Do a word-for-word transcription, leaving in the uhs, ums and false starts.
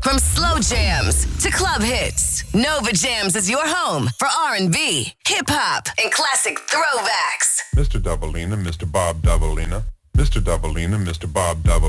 From slow jams to club hits, Nova Jams is your home for R and B, hip-hop, and classic throwbacks. Mister Doubleina, Mister Bob Doubleina, Mister Doubleina, Mister Bob Doubleina.